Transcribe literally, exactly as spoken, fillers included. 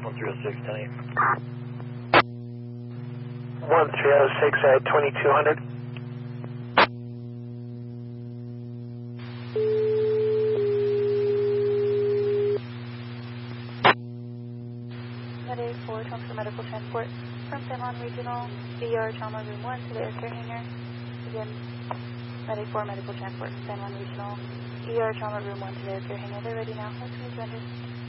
one three oh six, ten eight. one three oh six at twenty-two hundred. Med A four, talk for medical transport from San Juan Regional, E R Trauma Room one to the air care hangar. Again, Med A four medical transport from San Juan Regional, E R Trauma Room one to the air care hangar. They're ready now. What's your surrender?